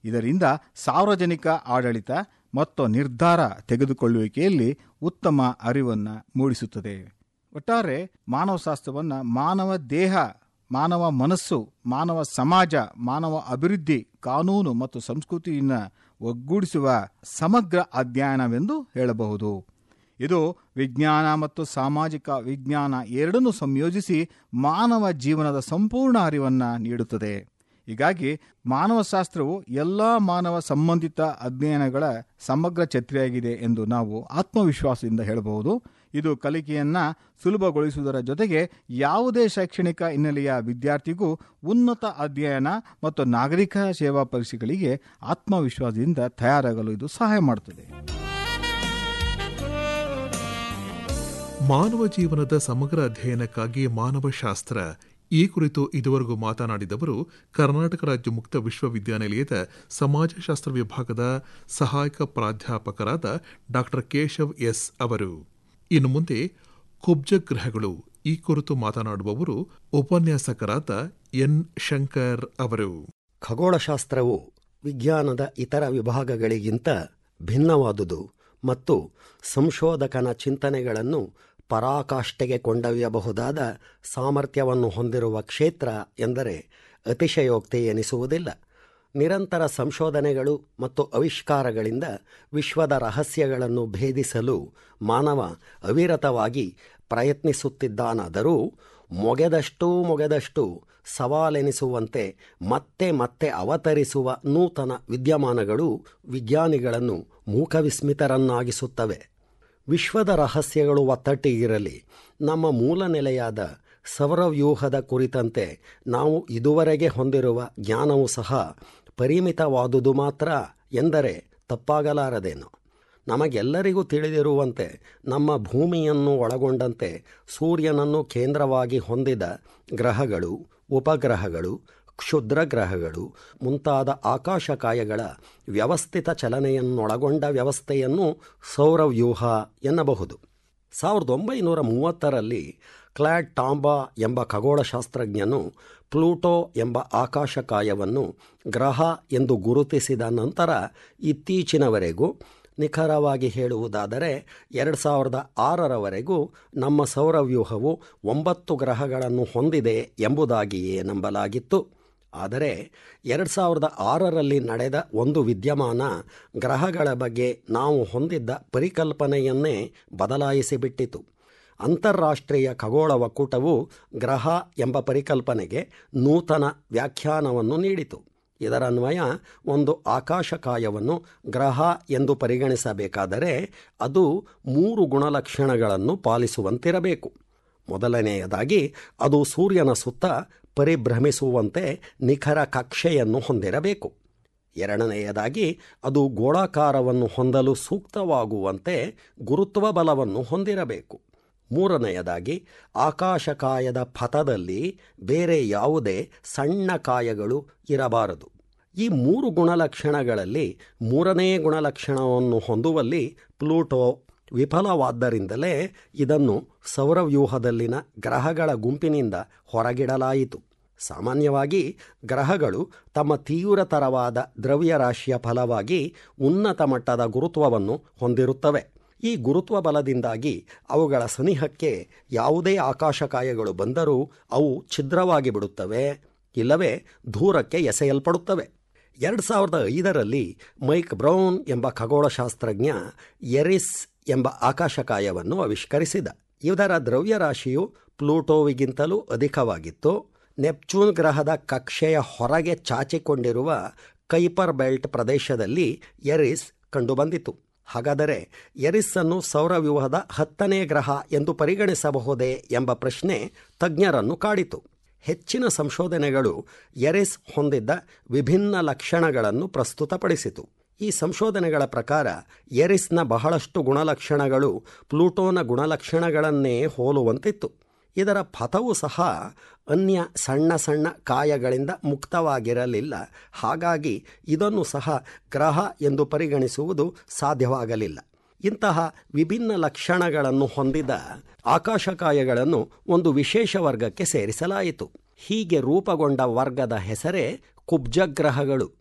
ಇದರಿಂದ ಸಾರ್ವಜನಿಕ ಆಡಳಿತ ಮತ್ತು ನಿರ್ಧಾರ ತೆಗೆದುಕೊಳ್ಳುವಿಕೆಯಲ್ಲಿ ಉತ್ತಮ ಅರಿವನ್ನು ಮೂಡಿಸುತ್ತದೆ. ಒಟ್ಟಾರೆ ಮಾನವಶಾಸ್ತ್ರವನ್ನು ಮಾನವ ದೇಹ, ಮಾನವ ಮನಸ್ಸು, ಮಾನವ ಸಮಾಜ, ಮಾನವ ಅಭಿವೃದ್ಧಿ, ಕಾನೂನು ಮತ್ತು ಸಂಸ್ಕೃತಿಯನ್ನು ಒಗ್ಗೂಡಿಸುವ ಸಮಗ್ರ ಅಧ್ಯಯನವೆಂದು ಹೇಳಬಹುದು. ಇದು ವಿಜ್ಞಾನ ಮತ್ತು ಸಾಮಾಜಿಕ ವಿಜ್ಞಾನ ಎರಡನ್ನೂ ಸಂಯೋಜಿಸಿ ಮಾನವ ಜೀವನದ ಸಂಪೂರ್ಣ ಅರಿವನ್ನು ನೀಡುತ್ತದೆ. ಹೀಗಾಗಿ ಮಾನವಶಾಸ್ತ್ರವು ಎಲ್ಲ ಮಾನವ ಸಂಬಂಧಿತ ಅಧ್ಯಯನಗಳ ಸಮಗ್ರ ಛತ್ರಿಯಾಗಿದೆ ಎಂದು ನಾವು ಆತ್ಮವಿಶ್ವಾಸದಿಂದ ಹೇಳಬಹುದು. ಇದು ಕಲಿಕೆಯನ್ನು ಸುಲಭಗೊಳಿಸುವುದರ ಜೊತೆಗೆ ಯಾವುದೇ ಶೈಕ್ಷಣಿಕ ಹಿನ್ನೆಲೆಯ ವಿದ್ಯಾರ್ಥಿಗೂ ಉನ್ನತ ಅಧ್ಯಯನ ಮತ್ತು ನಾಗರಿಕ ಸೇವಾ ಪರೀಕ್ಷೆಗಳಿಗೆ ಆತ್ಮವಿಶ್ವಾಸದಿಂದ ತಯಾರಾಗಲು ಇದು ಸಹಾಯ ಮಾಡುತ್ತದೆ. ಮಾನವ ಜೀವನದ ಸಮಗ್ರ ಅಧ್ಯಯನಕ್ಕಾಗಿ ಮಾನವಶಾಸ್ತ್ರ ಈ ಕುರಿತು ಇದುವರೆಗೂ ಮಾತನಾಡಿದವರು ಕರ್ನಾಟಕ ರಾಜ್ಯ ಮುಕ್ತ ವಿಶ್ವವಿದ್ಯಾನಿಲಯದ ಸಮಾಜಶಾಸ್ತ್ರ ವಿಭಾಗದ ಸಹಾಯಕ ಪ್ರಾಧ್ಯಾಪಕರಾದ ಡಾ ಕೇಶವ್ ಎಸ್ ಅವರು. ಇನ್ನು ಮುಂದೆ ಕುಬ್ಜ ಗ್ರಹಗಳು ಈ ಕುರಿತು ಮಾತನಾಡುವವರು ಉಪನ್ಯಾಸಕರಾದ ಎನ್ ಶಂಕರ್ ಅವರು. ಖಗೋಳಶಾಸ್ತ್ರವು ವಿಜ್ಞಾನದ ಇತರ ವಿಭಾಗಗಳಿಗಿಂತ ಭಿನ್ನವಾದುದು ಮತ್ತು ಸಂಶೋಧಕನ ಚಿಂತನೆಗಳನ್ನು ಪರಾಕಾಷ್ಠೆಗೆ ಕೊಂಡೊಯ್ಯಬಹುದಾದ ಸಾಮರ್ಥ್ಯವನ್ನು ಹೊಂದಿರುವ ಕ್ಷೇತ್ರ ಎಂದರೆ ಅತಿಶಯೋಕ್ತಿ ಎನಿಸುವುದಿಲ್ಲ. ನಿರಂತರ ಸಂಶೋಧನೆಗಳು ಮತ್ತು ಆವಿಷ್ಕಾರಗಳಿಂದ ವಿಶ್ವದ ರಹಸ್ಯಗಳನ್ನು ಭೇದಿಸಲು ಮಾನವ ಅವಿರತವಾಗಿ ಪ್ರಯತ್ನಿಸುತ್ತಿದ್ದಾನಾದರೂ ಮೊಗೆದಷ್ಟು ಸವಾಲೆನಿಸುವಂತೆ ಮತ್ತೆ ಮತ್ತೆ ಅವತರಿಸುವ ನೂತನ ವಿದ್ಯಮಾನಗಳು ವಿಜ್ಞಾನಿಗಳನ್ನು ಮೂಕವಿಸ್ಮಿತರನ್ನಾಗಿಸುತ್ತವೆ. ವಿಶ್ವದ ರಹಸ್ಯಗಳು ಒತ್ತಟ್ಟಿಗಿರಲಿ, ನಮ್ಮ ಮೂಲ ನೆಲೆಯಾದ ಸೌರವ್ಯೂಹದ ಕುರಿತಂತೆ ನಾವು ಇದುವರೆಗೆ ಹೊಂದಿರುವ ಜ್ಞಾನವೂ ಸಹ ಪರಿಮಿತವಾದುದು ಮಾತ್ರ ಎಂದರೆ ತಪ್ಪಾಗಲಾರದೇನು. ನಮಗೆಲ್ಲರಿಗೂ ತಿಳಿದಿರುವಂತೆ ನಮ್ಮ ಭೂಮಿಯನ್ನು ಒಳಗೊಂಡಂತೆ ಸೂರ್ಯನನ್ನು ಕೇಂದ್ರವಾಗಿ ಹೊಂದಿದ ಗ್ರಹಗಳು, ಉಪಗ್ರಹಗಳು, ಕ್ಷುದ್ರ ಗ್ರಹಗಳು ಮುಂತಾದ ಆಕಾಶಕಾಯಗಳ ವ್ಯವಸ್ಥಿತ ಚಲನೆಯನ್ನೊಳಗೊಂಡ ವ್ಯವಸ್ಥೆಯನ್ನು ಸೌರವ್ಯೂಹ ಎನ್ನಬಹುದು. 1930ರಲ್ಲಿ ಕ್ಲಾಡ್ ಟಾಂಬಾ ಎಂಬ ಖಗೋಳಶಾಸ್ತ್ರಜ್ಞನು ಪ್ಲೂಟೋ ಎಂಬ ಆಕಾಶಕಾಯವನ್ನು ಗ್ರಹ ಎಂದು ಗುರುತಿಸಿದ ನಂತರ ಇತ್ತೀಚಿನವರೆಗೂ, ನಿಖರವಾಗಿ ಹೇಳುವುದಾದರೆ 2006ರವರೆಗೂ ನಮ್ಮ ಸೌರವ್ಯೂಹವು 9 ಗ್ರಹಗಳನ್ನು ಹೊಂದಿದೆ ಎಂಬುದಾಗಿಯೇ ನಂಬಲಾಗಿತ್ತು. ಆದರೆ 2006ರಲ್ಲಿ ನಡೆದ ಒಂದು ವಿದ್ಯಮಾನ ಗ್ರಹಗಳ ಬಗ್ಗೆ ನಾವು ಹೊಂದಿದ್ದ ಪರಿಕಲ್ಪನೆಯನ್ನೇ ಬದಲಾಯಿಸಿಬಿಟ್ಟಿತು. ಅಂತಾರಾಷ್ಟ್ರೀಯ ಖಗೋಳ ಒಕ್ಕೂಟವು ಗ್ರಹ ಎಂಬ ಪರಿಕಲ್ಪನೆಗೆ ನೂತನ ವ್ಯಾಖ್ಯಾನವನ್ನು ನೀಡಿತು. ಇದರನ್ವಯ ಒಂದು ಆಕಾಶಕಾಯವನ್ನು ಗ್ರಹ ಎಂದು ಪರಿಗಣಿಸಬೇಕಾದರೆ ಅದು 3 ಗುಣಲಕ್ಷಣಗಳನ್ನು ಪಾಲಿಸುವಂತಿರಬೇಕು. ಮೊದಲನೆಯದಾಗಿ, ಅದು ಸೂರ್ಯನ ಸುತ್ತ ಪರಿಭ್ರಮಿಸುವಂತೆ ನಿಖರ ಕಕ್ಷೆಯನ್ನು ಹೊಂದಿರಬೇಕು. ಎರಡನೆಯದಾಗಿ, ಅದು ಗೋಳಾಕಾರವನ್ನು ಹೊಂದಲು ಸೂಕ್ತವಾಗುವಂತೆ ಗುರುತ್ವ ಬಲವನ್ನು ಹೊಂದಿರಬೇಕು. ಮೂರನೆಯದಾಗಿ, ಆಕಾಶಕಾಯದ ಪಥದಲ್ಲಿ ಬೇರೆ ಯಾವುದೇ ಸಣ್ಣ ಕಾಯಗಳು ಇರಬಾರದು. ಈ 3 ಗುಣಲಕ್ಷಣಗಳಲ್ಲಿ ಮೂರನೇ ಗುಣಲಕ್ಷಣವನ್ನು ಹೊಂದುವಲ್ಲಿ ಪ್ಲೂಟೋ ವಿಫಲವಾದ್ದರಿಂದಲೇ ಇದನ್ನು ಸೌರವ್ಯೂಹದಲ್ಲಿನ ಗ್ರಹಗಳ ಗುಂಪಿನಿಂದ ಹೊರಗಿಡಲಾಯಿತು. ಸಾಮಾನ್ಯವಾಗಿ ಗ್ರಹಗಳು ತಮ್ಮ ತೀವ್ರತರವಾದ ದ್ರವ್ಯರಾಶಿಯ ಫಲವಾಗಿ ಉನ್ನತ ಮಟ್ಟದ ಗುರುತ್ವವನ್ನು ಹೊಂದಿರುತ್ತವೆ. ಈ ಗುರುತ್ವ ಬಲದಿಂದಾಗಿ ಅವುಗಳ ಸನಿಹಕ್ಕೆ ಯಾವುದೇ ಆಕಾಶಕಾಯಗಳು ಬಂದರೂ ಅವು ಛಿದ್ರವಾಗಿ ಬಿಡುತ್ತವೆ, ಇಲ್ಲವೇ ದೂರಕ್ಕೆ ಎಸೆಯಲ್ಪಡುತ್ತವೆ. 2005ರಲ್ಲಿ ಮೈಕ್ ಬ್ರೌನ್ ಎಂಬ ಖಗೋಳಶಾಸ್ತ್ರಜ್ಞ ಎರಿಸ್ ಎಂಬ ಆಕಾಶಕಾಯವನ್ನು ಆವಿಷ್ಕರಿಸಿದ. ಇದರ ದ್ರವ್ಯರಾಶಿಯು ಪ್ಲೂಟೋವಿಗಿಂತಲೂ ಅಧಿಕವಾಗಿತ್ತು. ನೆಪ್ಚೂನ್ ಗ್ರಹದ ಕಕ್ಷೆಯ ಹೊರಗೆ ಚಾಚಿಕೊಂಡಿರುವ ಕೈಪರ್ ಬೆಲ್ಟ್ ಪ್ರದೇಶದಲ್ಲಿ ಎರಿಸ್ ಕಂಡುಬಂದಿತು. ಹಾಗಾದರೆ ಎರಿಸ್ಸನ್ನು ಸೌರವ್ಯೂಹದ 10ನೇ ಗ್ರಹ ಎಂದು ಪರಿಗಣಿಸಬಹುದೇ ಎಂಬ ಪ್ರಶ್ನೆ ತಜ್ಞರನ್ನು ಕಾಡಿತು. ಹೆಚ್ಚಿನ ಸಂಶೋಧನೆಗಳು ಎರಿಸ್ ಹೊಂದಿದ್ದ ವಿಭಿನ್ನ ಲಕ್ಷಣಗಳನ್ನು ಪ್ರಸ್ತುತಪಡಿಸಿತು. ಈ ಸಂಶೋಧನೆಗಳ ಪ್ರಕಾರ ಎರಿಸ್ನ ಬಹಳಷ್ಟು ಗುಣಲಕ್ಷಣಗಳು ಪ್ಲೂಟೋನ ಗುಣಲಕ್ಷಣಗಳನ್ನೇ ಹೋಲುವಂತಿತ್ತು. ಇದರ ಪಥವೂ ಸಹ ಅನ್ಯ ಸಣ್ಣ ಸಣ್ಣ ಕಾಯಗಳಿಂದ ಮುಕ್ತವಾಗಿರಲಿಲ್ಲ. ಹಾಗಾಗಿ ಇದನ್ನು ಸಹ ಗ್ರಹ ಎಂದು ಪರಿಗಣಿಸುವುದು ಸಾಧ್ಯವಾಗಲಿಲ್ಲ. ಇಂತಹ ವಿಭಿನ್ನ ಲಕ್ಷಣಗಳನ್ನು ಹೊಂದಿದ ಆಕಾಶಕಾಯಗಳನ್ನು ಒಂದು ವಿಶೇಷ ವರ್ಗಕ್ಕೆ ಸೇರಿಸಲಾಯಿತು. ಹೀಗೆ ರೂಪುಗೊಂಡ ವರ್ಗದ ಹೆಸರೇ ಕುಬ್ಜಗ್ರಹಗಳು.